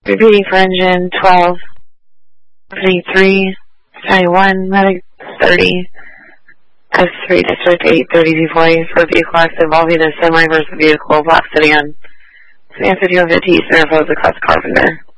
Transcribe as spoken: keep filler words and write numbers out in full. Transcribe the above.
Repeating for engine twelve, three, Sky one, medic thirty, S three, district eight thirty deploying for vehicle accident involving a semi-reverse vehicle, Black City on San Francisco fifty, center pose across Carpenter.